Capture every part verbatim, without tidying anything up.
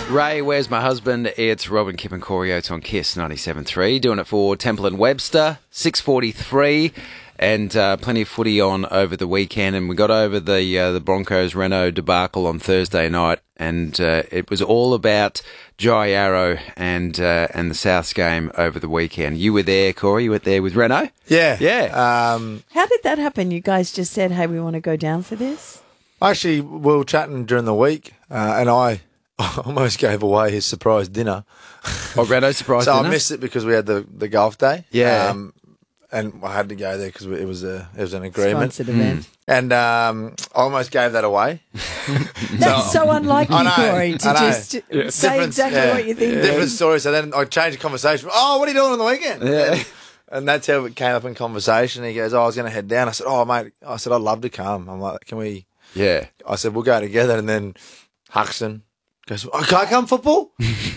Ray, where's my husband? It's Robin, Kip and Corey Oates on Kiss ninety-seven point three, doing it for Temple and Webster, six forty-three, and uh, plenty of footy on over the weekend. And we got over the uh, the Broncos Renault debacle on Thursday night, and uh, it was all about Jai Arrow and uh, and the Souths game over the weekend. You were there, Corey. You were there with Renault. Yeah, yeah. Um, How did that happen? You guys just said, "Hey, we want to go down for this." Actually, we were chatting during the week, uh, and I almost gave away his surprise dinner. Oh, Renault surprise so dinner? I missed it because we had the, the golf day. Yeah. Um, and I had to go there because it was a it was an agreement. Sponsored event. And um, I almost gave that away. That's so, unlike you, I know, Corey, to I know. just Yeah. say Different- exactly yeah. what you think. Different story. So then I changed the conversation. Oh, what are you doing on the weekend? Yeah. And that's how it came up in conversation. He goes, oh, I was going to head down. I said, oh, mate. I said, I'd love to come. I'm like, can we... Yeah. I said, we'll go together. And then Huxton goes, oh, can I come football?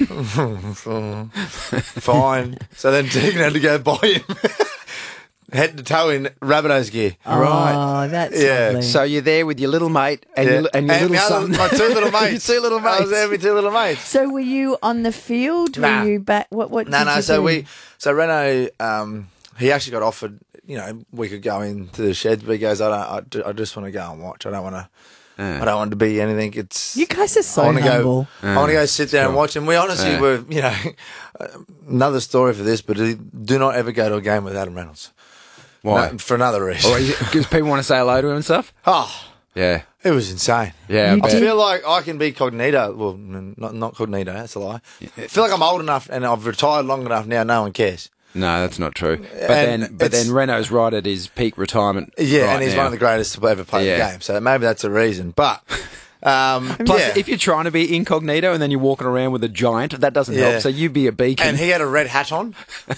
Fine. So then Tegan had to go buy him head to toe in Rabbitohs gear. Oh, Right. that's Yeah. lovely. So you're there with your little mate and Yeah. your, and your And little my son. other- my two little mates. Your two little I mates. was there with two little mates. So were you on the field? Nah. Were you back? What? What? No, did no. you So do? we, so Renault, um, he actually got offered. You know, we could go into the sheds, but he goes, I don't. I, ju- I just want to go and watch. I don't want to. Yeah. I don't want to be anything. It's. You guys are so I want to humble. go. I want to go sit there and watch. And we honestly Yeah. were, you know, another story for this, but do not ever go to a game with Adam Reynolds. Why? No, for another reason. Because people want to say hello to him and stuff? Oh, Yeah. it was insane. Yeah. You I I bet. did? feel like I can be cognito. Well, n- not not cognito. That's a lie. I feel like I'm old enough and I've retired long enough now. No one cares. No, that's not true. But And then, but it's- then Renault's right at his peak retirement. Yeah, right and he's now. one of the greatest to ever play Yeah. the game. So maybe that's a reason. But um, Plus, yeah. if you're trying to be incognito and then you're walking around with a giant, that doesn't Yeah. help. So you be a beacon. and he had a red hat on,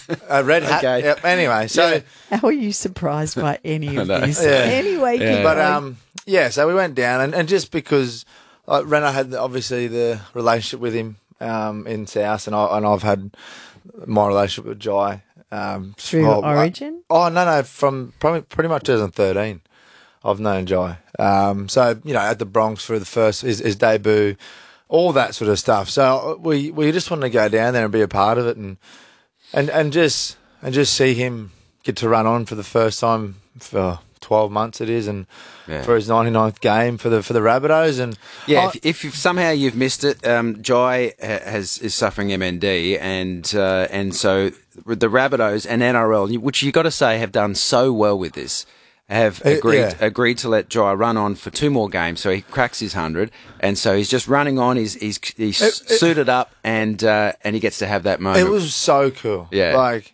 a red hat. Okay. Yep. Anyway, so. Yeah. How are you surprised by any of know. this? Yeah. Anyway, Yeah. keep But going. um, yeah, so we went down, and, and just because uh, Renault had the, obviously the relationship with him um, in South, and, I, and I've had my relationship with Jai. Um, Through well, Origin? I- oh, no, no, from probably, pretty much twenty thirteen, I've known Jai. Um, so, you know, at the Bronx for the first, his, his debut, all that sort of stuff. So we, we just wanted to go down there and be a part of it and, and, and just, and just see him get to run on for the first time for twelve months it is, and Yeah. for his ninety-ninth game for the for the Rabbitohs. And Yeah, I- if, if you've, somehow you've missed it, um, Jai ha- has is suffering M N D, and uh, and so the Rabbitohs and N R L, which you got to say have done so well with this, have Uh, agreed yeah. agreed to let Jai run on for two more games, so he cracks his hundred, and so he's just running on. He's he's he's It- it- suited up, and uh, and he gets to have that moment. it was so cool. Yeah. like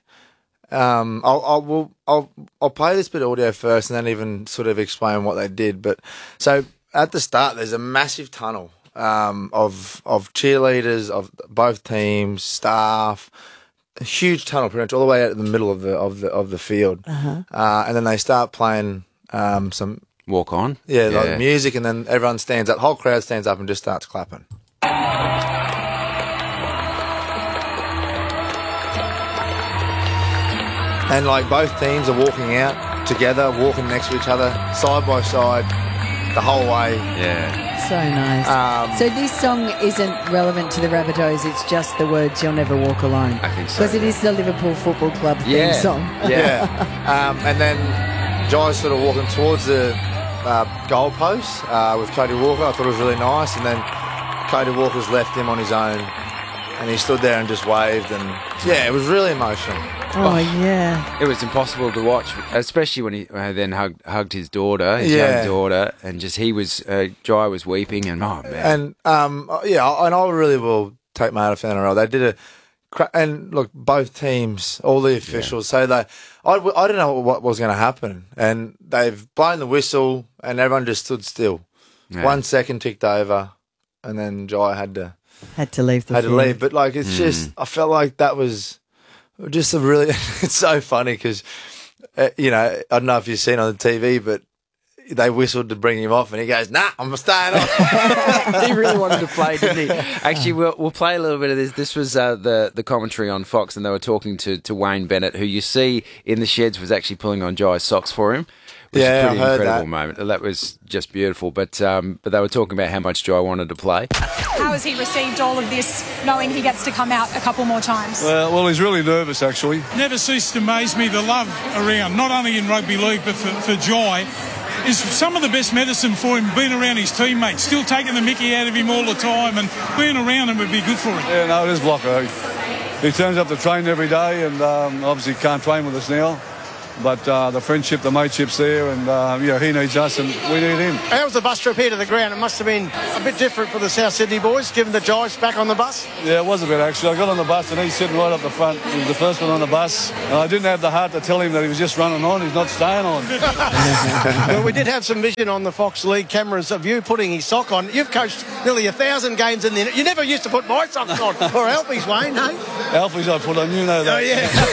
um, I'll I'll we'll, I'll I'll play this bit of audio first, and then even sort of explain what they did. But so at the start, there's a massive tunnel um, of of cheerleaders of both teams, staff. A huge tunnel, pretty much all the way out in the middle of the of the of the field, uh-huh. uh, and then they start playing um, some Walk on, yeah, like music, and then everyone stands up, the whole crowd stands up and just starts clapping. And like both teams are walking out together, walking next to each other, side by side, the whole way. yeah. So nice. Um, so this song isn't relevant to the Rabbitohs. It's just the words "You'll never walk alone." I think so, because it is the Liverpool Football Club theme Yeah. song. Yeah. um, and then Jai's sort of walking towards the uh, goalpost uh, with Cody Walker. I thought it was really nice. And then Cody Walker's left him on his own, and he stood there and just waved. And yeah, it was really emotional. Oh yeah. It was impossible to watch, especially when he uh, then hugged, hugged his daughter, his Yeah. young daughter, and just he was, uh, Jai was weeping, and oh man, And um, yeah, and I really will take my hat off to N R L. They did a, cra- and look, both teams, all the officials, so they, I, I don't know what was going to happen, and they've blown the whistle, and everyone just stood still. Yeah. One second ticked over, and then Jai had to Had to leave the had to field. leave. But like, it's just, I felt like that was just a really, it's so funny because, uh, you know, I don't know if you've seen on the T V, but they whistled to bring him off, and he goes, "Nah, I'm staying on." he really wanted to play, didn't he? Actually, we'll, we'll play a little bit of this. This was uh, the the commentary on Fox, and they were talking to, to Wayne Bennett, who you see in the sheds was actually pulling on Jai's socks for him. was Yeah, a pretty I heard incredible that. moment. That was just beautiful. But um, but they were talking about how much Jai wanted to play. How has he received all of this, knowing he gets to come out a couple more times? Well, well, he's really nervous, actually. Never ceased to amaze me the love around, not only in rugby league, but for, for Jai. Is some of the best medicine for him being around his teammates, still taking the mickey out of him all the time, and being around him would be good for him. Yeah, no, it is Blocker. He turns up to train every day and um, obviously can't train with us now. But uh, the friendship, the mateship's there, and uh, you know, he needs us and we need him. How was the bus trip here to the ground? It must have been a bit different for the South Sydney boys, given the Jai's back on the bus. Yeah, it was a bit actually. I got on the bus and he's sitting right up the front. He was the first one on the bus. And I didn't have the heart to tell him that he was just running on. He's not staying on. Well, we did have some vision on the Fox League cameras of you putting his sock on. You've coached nearly a thousand games in the... You never used to put my socks on. Or Alfie's, Wayne, hey? Alfie's I put on, you know that.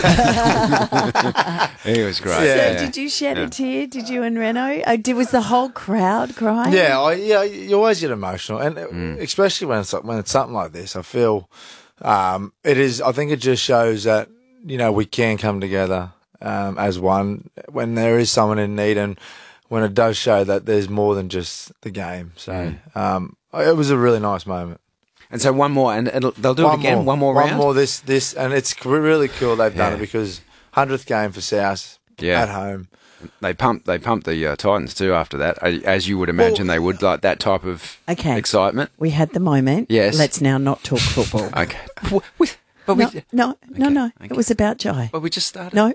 Oh, yeah. He was great. So Yeah. did you shed a tear? Did you and Reno? Uh, did, was the whole crowd crying? Yeah, I, yeah, you always get emotional, and especially when it's like, when it's something like this, I feel um, it is. I think it just shows that you know we can come together um, as one when there is someone in need, and when it does show that there's more than just the game. So um, it was a really nice moment. And so one more, and it'll, they'll do one it again. More, one more one round. more. This, this, and it's really cool they've done Yeah. it because hundredth game for South Yeah. at home. They pumped. They pumped the uh, Titans too after that, as you would imagine they would, like that type of Okay. excitement. We had the moment. Yes. Let's now not talk football. Okay, W- we- but no, we, no, no, no. okay. It was about Jai. but we just started. No.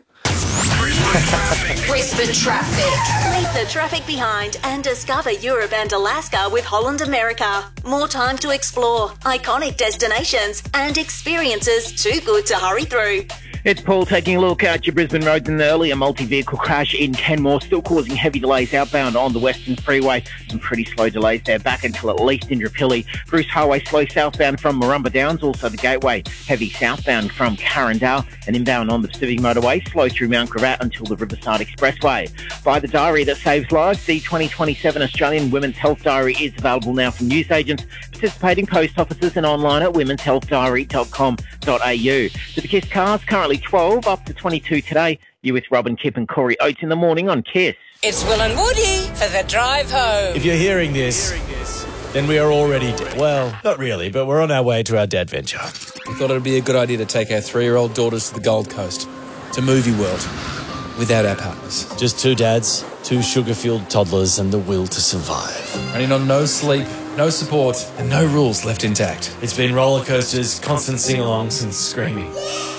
Brisbane traffic. Leave the traffic behind and discover Europe and Alaska with Holland America. More time to explore, iconic destinations and experiences too good to hurry through. It's Paul taking a look at your Brisbane roads in the earlier multi-vehicle crash in Kenmore, still causing heavy delays outbound on the Western Freeway. Some pretty slow delays there back until at least Indooroopilly. Bruce Highway slow southbound from Marumba Downs, also the Gateway. Heavy southbound from Carindale and inbound on the Pacific Motorway, slow through Mount Gravatt until the Riverside Expressway. By the diary that saves lives, the twenty twenty-seven Australian Women's Health Diary is available now from newsagents, participating post offices and online at women's health diary dot com dot a u. To the KISS cars, currently twelve, up to twenty-two today. You with Robin, Kip and Corey Oates in the morning on KISS. It's Will and Woody for the drive home. If you're hearing this, then we are already dead. Well, not really, but we're on our way to our dad venture. We thought it would be a good idea to take our three-year-old daughters to the Gold Coast, to Movie World, without our partners. Just two dads, two sugar-fueled toddlers, and the will to survive. Running on no sleep, no support, and no rules left intact. It's been roller coasters, constant sing-alongs, and screaming.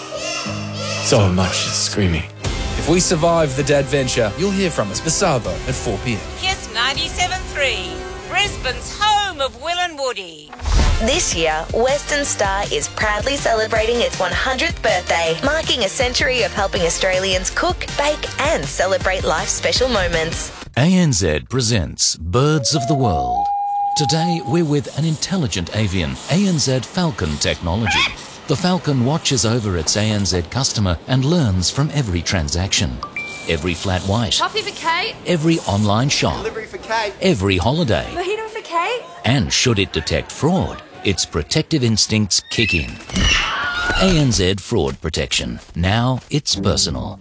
So much screaming. If we survive the dad venture, you'll hear from us, Basavo, at four p.m. KISS ninety-seven point three, Brisbane's home of Will and Woody. This year, Western Star is proudly celebrating its one hundredth birthday, marking a century of helping Australians cook, bake and celebrate life's special moments. A N Z presents Birds of the World. Today, we're with an intelligent avian, A N Z Falcon technology. The Falcon watches over its A N Z customer and learns from every transaction. Every flat white. Coffee for Kate. Every online shop. Delivery for Kate. Every holiday. Mojito for Kate. And should it detect fraud, its protective instincts kick in. A N Z Fraud Protection. Now it's personal.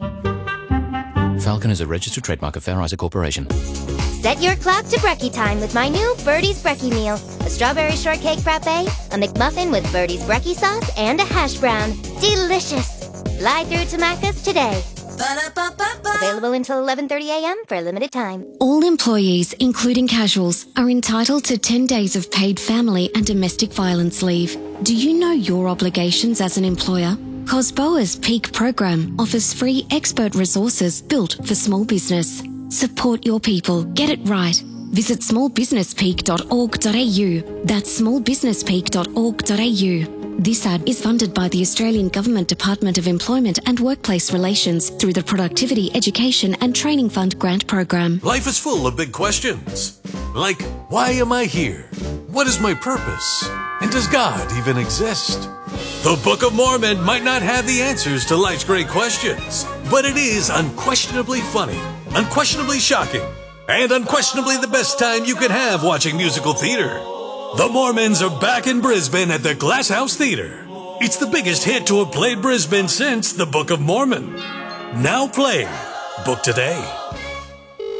Falcon is a registered trademark of Fair Isaac Corporation. Set your clock to brekkie time with my new Birdie's Brekkie Meal. A strawberry shortcake frappe, a McMuffin with Birdie's Brekkie sauce, and a hash brown. Delicious! Fly through to Macca's today. Available until eleven thirty a.m. for a limited time. All employees, including casuals, are entitled to ten days of paid family and domestic violence leave. Do you know your obligations as an employer? COSBOA's Peak program offers free expert resources built for small business. Support your people. Get it right. Visit small business peak dot org dot a u. That's small business peak dot org dot a u. This ad is funded by the Australian Government Department of Employment and Workplace Relations through the Productivity, Education and Training Fund grant program. Life is full of big questions. Like, why am I here? What is my purpose? And does God even exist? The Book of Mormon might not have the answers to life's great questions, but it is unquestionably funny, unquestionably shocking, and unquestionably the best time you can have watching musical theater. The Mormons are back in Brisbane at the Glass House Theatre. It's the biggest hit to have played Brisbane since The Book of Mormon. Now playing. Book today.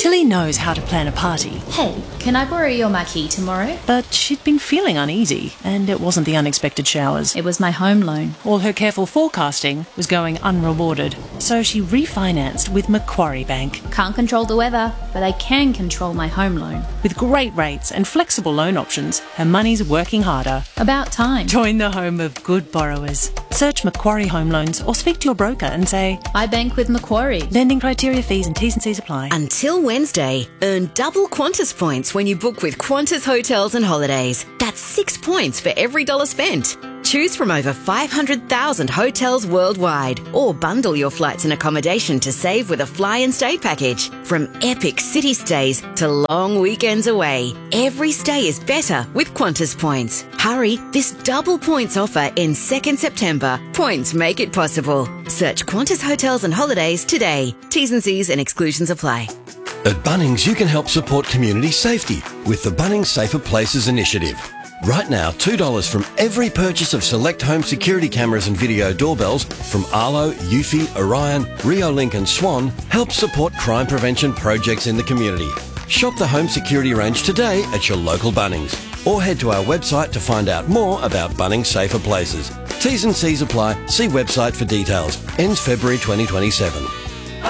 Tilly knows how to plan a party. Hey, can I borrow your marquee tomorrow? But she'd been feeling uneasy, and it wasn't the unexpected showers. It was my home loan. All her careful forecasting was going unrewarded, so she refinanced with Macquarie Bank. Can't control the weather, but I can control my home loan. With great rates and flexible loan options, her money's working harder. About time. Join the home of good borrowers. Search Macquarie Home Loans or speak to your broker and say, I bank with Macquarie. Lending criteria, fees and T's and C's apply. Until Wednesday, earn double Qantas points when you book with Qantas Hotels and Holidays. That's six points for every dollar spent. Choose from over five hundred thousand hotels worldwide, or bundle your flights and accommodation to save with a fly and stay package. From epic city stays to long weekends away, every stay is better with Qantas points. Hurry, this double points offer ends second September. Points make it possible. Search Qantas Hotels and Holidays today. T's and C's and exclusions apply. At Bunnings, you can help support community safety with the Bunnings Safer Places initiative. Right now, two dollars from every purchase of select home security cameras and video doorbells from Arlo, Eufy, Orion, Rio Link and Swan helps support crime prevention projects in the community. Shop the home security range today at your local Bunnings, or head to our website to find out more about Bunnings Safer Places. T's and C's apply. See website for details. Ends February twenty twenty-seven.